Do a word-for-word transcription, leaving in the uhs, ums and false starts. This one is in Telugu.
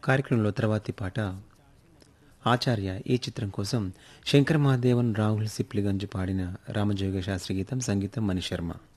కార్యక్రమంలో తర్వాతి పాట ఆచార్య ఈ చిత్రం కోసం శంకర్ మహాదేవన్ రాహుల్ సిప్లిగంజ్ పాడిన రామజోగ శాస్త్రి గీతం సంగీతం మణిశర్మ.